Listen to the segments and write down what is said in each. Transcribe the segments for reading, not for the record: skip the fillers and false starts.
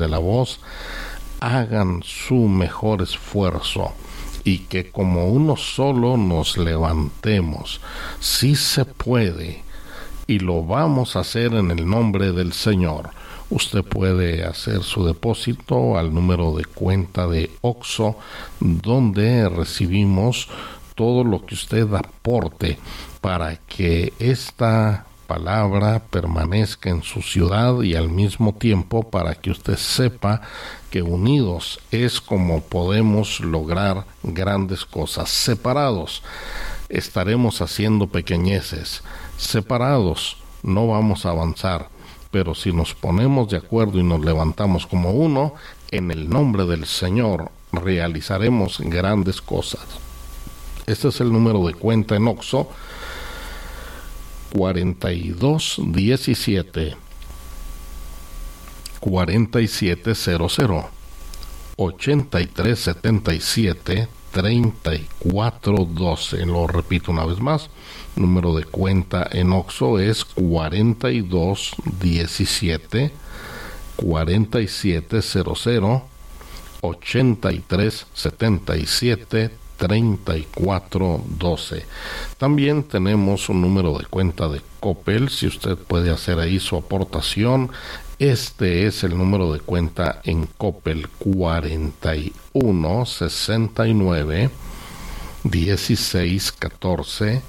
de la voz hagan su mejor esfuerzo y que como uno solo nos levantemos. Sí se puede, y lo vamos a hacer en el nombre del Señor. Usted puede hacer su depósito al número de cuenta de OXXO, donde recibimos todo lo que usted aporte para que esta palabra permanezca en su ciudad, y al mismo tiempo para que usted sepa que unidos es como podemos lograr grandes cosas. Separados estaremos haciendo pequeñeces, separados no vamos a avanzar, pero si nos ponemos de acuerdo y nos levantamos como uno, en el nombre del Señor realizaremos grandes cosas. Este es el número de cuenta en OXXO: 4217 4700 8377 3412. Lo repito una vez más, número de cuenta en OXXO es 4217 4700 8377 3412. También tenemos un número de cuenta de Coppel, si usted puede hacer ahí su aportación. Este es el número de cuenta en Coppel: 41 69 16 14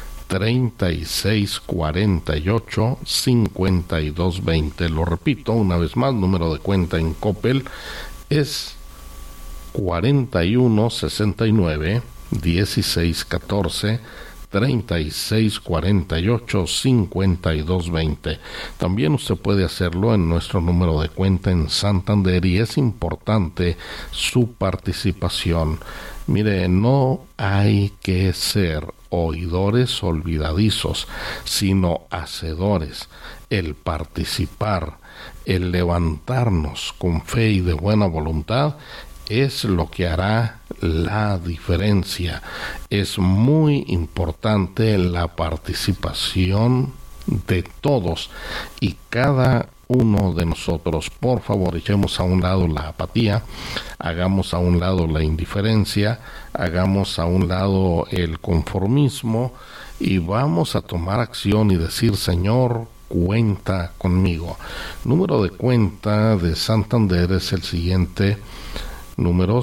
36 48 52 20. Lo repito una vez más, número de cuenta en Coppel es 41 69 16 14 36 48 52 20. También usted puede hacerlo en nuestro número de cuenta en Santander, y es importante su participación. Mire, no hay que ser oidores olvidadizos, sino hacedores. El participar, el levantarnos con fe y de buena voluntad es lo que hará la diferencia. Es muy importante la participación de todos y cada uno de nosotros. Por favor, echemos a un lado la apatía, hagamos a un lado la indiferencia, hagamos a un lado el conformismo y vamos a tomar acción y decir: Señor, cuenta conmigo. Número de cuenta de Santander es el siguiente: número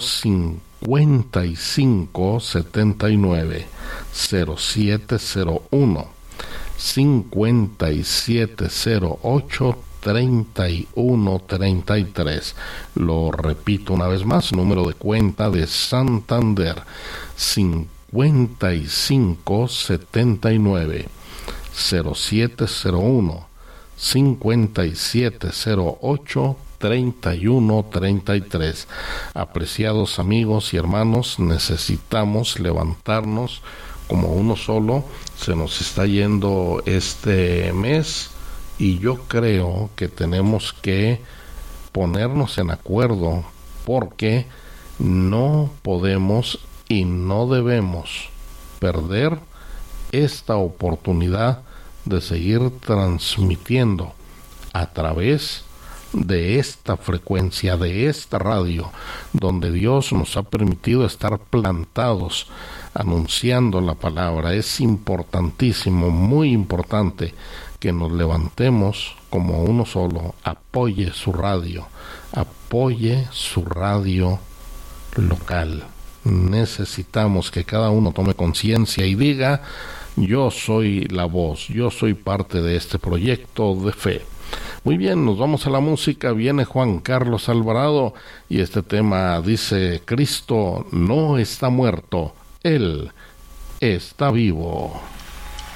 5579 0701 5708 3133. Lo repito una vez más, número de cuenta de Santander: 5579 0701 5708 3133. Apreciados amigos y hermanos, necesitamos levantarnos como uno solo. Se nos está yendo este mes y yo creo que tenemos que ponernos en acuerdo, porque no podemos y no debemos perder esta oportunidad de seguir transmitiendo a través de esta frecuencia, de esta radio, donde Dios nos ha permitido estar plantados anunciando la palabra. Es importantísimo, muy importante, que nos levantemos como uno solo. Apoye su radio local. Necesitamos que cada uno tome conciencia y diga: yo soy la voz, yo soy parte de este proyecto de fe. Muy bien, nos vamos a la música. Viene Juan Carlos Alvarado y este tema dice: Cristo no está muerto, Él está vivo.